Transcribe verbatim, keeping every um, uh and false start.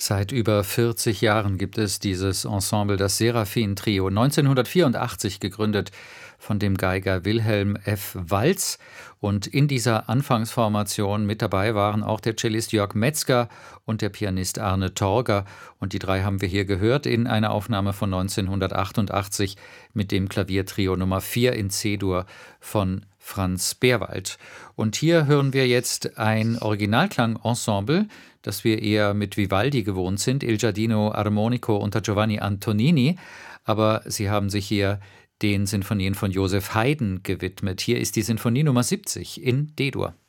Seit über vierzig Jahren gibt es dieses Ensemble, das Seraphin-Trio, neunzehnhundertvierundachtzig gegründet von dem Geiger Wilhelm F. Walz. Und in dieser Anfangsformation mit dabei waren auch der Cellist Jörg Metzger und der Pianist Arne Torger. Und die drei haben wir hier gehört in einer Aufnahme von neunzehnhundertachtundachtzig mit dem Klaviertrio Nummer vier in C-Dur von Franz Berwald. Und hier hören wir jetzt ein Originalklang-Ensemble, das wir eher mit Vivaldi gewohnt sind, Il Giardino Armonico unter Giovanni Antonini, aber sie haben sich hier den Sinfonien von Joseph Haydn gewidmet. Hier ist die Sinfonie Nummer siebzig in D-Dur.